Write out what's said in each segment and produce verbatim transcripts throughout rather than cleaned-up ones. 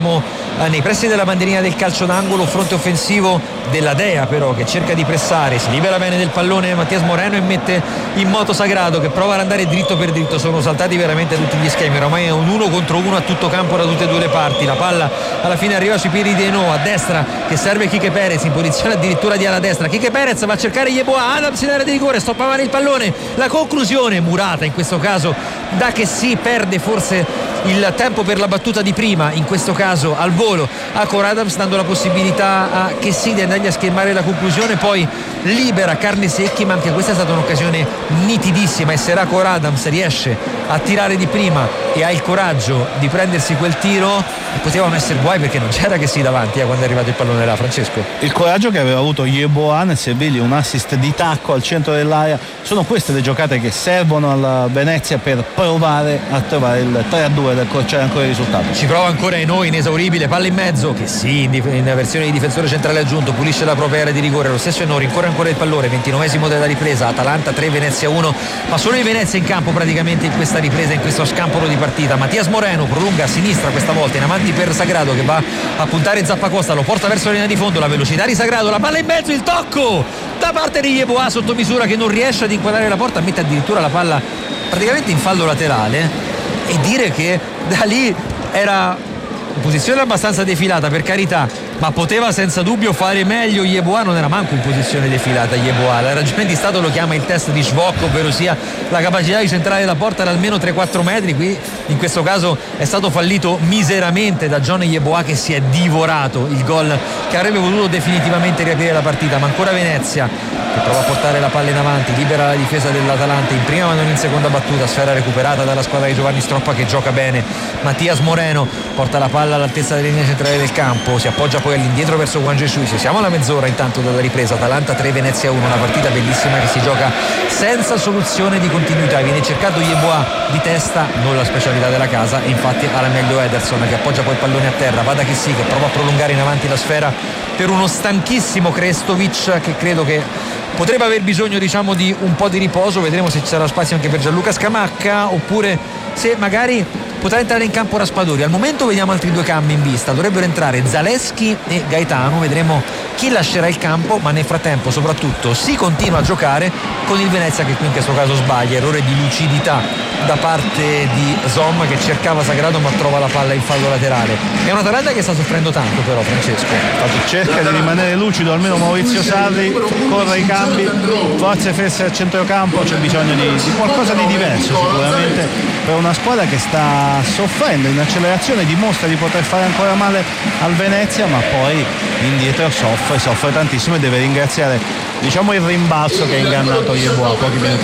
nei pressi della bandierina del calcio d'angolo, fronte offensivo della Dea però che cerca di pressare, si libera bene del pallone Mattias Moreno e mette in moto Sagrado che prova ad andare dritto per dritto. Sono saltati veramente tutti gli schemi, ormai è un uno contro uno a tutto campo da tutte e due le parti. La palla alla fine arriva sui piedi di Eno, a destra che serve Quique Perez, in posizione addirittura di ala destra. Quique Perez va a cercare Yeboah, Adams in area di rigore, stoppa male il pallone, la conclusione murata in questo caso da che si perde forse il tempo per la battuta di prima, in questo caso al volo a Cor Adams, dando la possibilità a Chessy di andargli a schermare la conclusione, poi libera Carne Secchi, ma anche questa è stata un'occasione nitidissima e se Cor Adams riesce a tirare di prima e ha il coraggio di prendersi quel tiro potevano essere guai, perché non c'era Chessy davanti eh, quando è arrivato il pallone là, Francesco. Il coraggio che aveva avuto Yeboah nel servirgli un assist di tacco al centro dell'area. Sono queste le giocate che servono alla Venezia per provare a trovare il tre a due del Corciare ancora il risultato. Ci prova ancora Eno, inesauribile, palla in mezzo che sì, in, dif- in versione di difensore centrale aggiunto, pulisce la propria area di rigore, lo stesso Eno, rincorre ancora il pallone, ventinovesimo della ripresa, Atalanta tre, Venezia uno, ma solo il Venezia in campo praticamente in questa ripresa, in questo scampolo di partita. Mattias Moreno prolunga a sinistra questa volta, in avanti per Sagrado che va a puntare Zappacosta, lo porta verso la linea di fondo, la velocità di Sagrado, la palla in mezzo, il tocco da parte di Yeboah sotto misura che non riesce ad inquadrare la porta, mette addirittura la palla praticamente in fallo laterale e dire che da lì era in posizione abbastanza defilata, per carità, ma poteva senza dubbio fare meglio. Yeboah non era manco in posizione defilata. Yeboah, la ragione di stato lo chiama il test di Schwok, ovvero sia la capacità di centrare la porta da almeno tre quattro metri. Qui in questo caso è stato fallito miseramente da John Yeboah, che si è divorato il gol che avrebbe potuto definitivamente riaprire la partita. Ma ancora Venezia che prova a portare la palla in avanti, libera la difesa dell'Atalanta in prima ma non in seconda battuta, sfera recuperata dalla squadra di Giovanni Stroppa che gioca bene. Mattias Moreno porta la palla all'altezza della linea centrale del campo, si appoggia poi all'indietro verso Juan Jesus. Siamo alla mezz'ora intanto dalla ripresa, Atalanta tre, Venezia uno, una partita bellissima che si gioca senza soluzione di continuità. Viene cercato Yeboah di testa, non la specialità della casa, e infatti alla meglio Ederson che appoggia poi il pallone a terra, vada che sì, che prova a prolungare in avanti la sfera per uno stanchissimo Krestovic che credo che potrebbe aver bisogno, diciamo, di un po' di riposo. Vedremo se ci sarà spazio anche per Gianluca Scamacca oppure se magari potrà entrare in campo Raspadori. Al momento vediamo altri due cambi in vista, dovrebbero entrare Zaleschi e Gaetano, vedremo chi lascerà il campo, ma nel frattempo soprattutto si continua a giocare con il Venezia che qui in questo caso sbaglia, errore di lucidità da parte di Zom che cercava Sagrado ma trova la palla in fallo laterale. È una Atalanta che sta soffrendo tanto però, Francesco. Cerca di rimanere lucido almeno Maurizio Sarri, corre i cambi, forze fesse al centrocampo, c'è bisogno di, di qualcosa di diverso sicuramente per una squadra che sta soffrendo in accelerazione, dimostra di poter fare ancora male al Venezia ma poi indietro soffre, soffre tantissimo e deve ringraziare, diciamo, il rimbalzo che ha ingannato Yeboah pochi minuti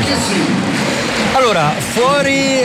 fa. Allora, fuori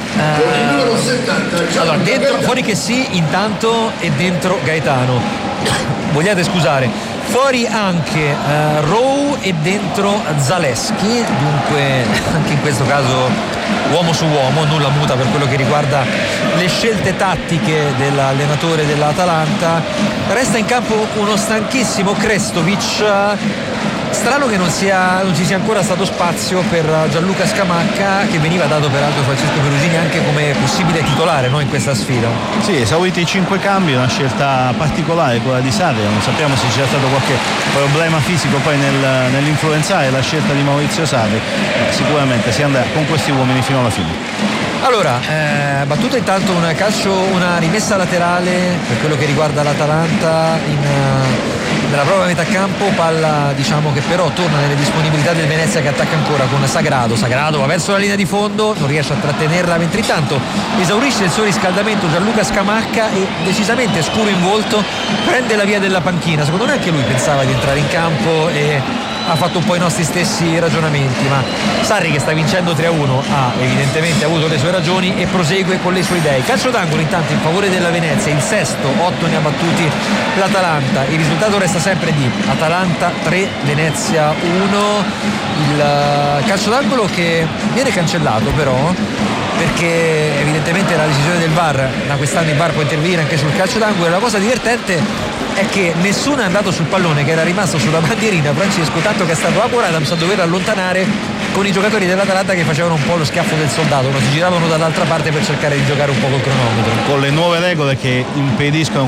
eh, allora, dentro, fuori che sì, intanto e dentro Gaetano. Vogliate scusare, fuori anche eh, Rowe e dentro Zaleschi, dunque anche in questo caso uomo su uomo, nulla muta per quello che riguarda le scelte tattiche dell'allenatore dell'Atalanta. Resta in campo uno stanchissimo Krestovic. Strano che non, sia, non ci sia ancora stato spazio per Gianluca Scamacca, che veniva dato peraltro Francesco Perusini anche come possibile titolare, no, in questa sfida. Sì, esauriti i cinque cambi, una scelta particolare quella di Sarri, non sappiamo se c'è stato qualche problema fisico poi nel, nell'influenzare la scelta di Maurizio Sarri, ma sicuramente si andrà con questi uomini fino alla fine. Allora, eh, battuta intanto un calcio, una rimessa laterale per quello che riguarda l'Atalanta in, uh, nella propria metà campo, palla diciamo che però torna nelle disponibilità del Venezia che attacca ancora con Sagrado. Sagrado va verso la linea di fondo, non riesce a trattenerla, mentre intanto esaurisce il suo riscaldamento Gianluca Scamacca e decisamente scuro in volto prende la via della panchina. Secondo me anche lui pensava di entrare in campo e ha fatto un po' i nostri stessi ragionamenti, ma Sarri, che sta vincendo tre a uno, ha evidentemente avuto le sue ragioni e prosegue con le sue idee. Calcio d'angolo intanto in favore della Venezia, il sesto, otto ne ha battuti l'Atalanta, il risultato resta sempre di Atalanta tre, Venezia uno. Il calcio d'angolo che viene cancellato però perché evidentemente la decisione del V A R, da quest'anno il V A R può intervenire anche sul calcio d'angolo. La cosa divertente è che nessuno è andato sul pallone che era rimasto sulla bandierina, Francesco, tanto che è stato Abu Adams a dover allontanare con i giocatori dell'Atalanta che facevano un po' lo schiaffo del soldato, no? Si giravano dall'altra parte per cercare di giocare un po' col cronometro. Con le nuove regole che impediscono